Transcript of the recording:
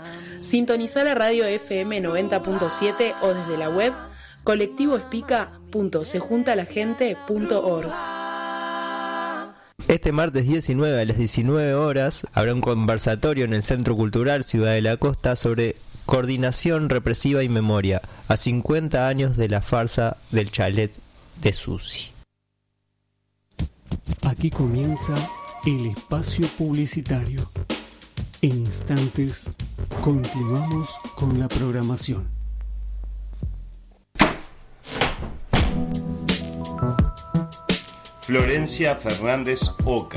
Sintonizá la radio FM 90.7 o desde la web colectivoespica.sejuntalagente.org. Este martes 19 a las 19 horas habrá un conversatorio en el Centro Cultural Ciudad de la Costa sobre coordinación represiva y memoria a 50 años de la farsa del chalet de Susi. Aquí comienza el espacio publicitario. En instantes continuamos con la programación. Florencia Fernández Oca,